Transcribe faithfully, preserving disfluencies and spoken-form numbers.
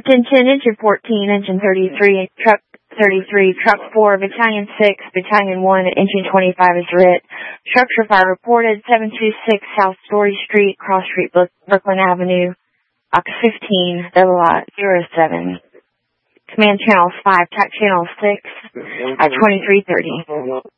Attention, engine fourteen, engine thirty-three, truck thirty-three, truck four, battalion six, battalion one, engine twenty-five is lit. Structure fire reported, seven two six South Story Street, Cross Street, Brooklyn Avenue, box fifteen, double lot zero seven. Command channel five, tac channel six, at twenty-three thirty.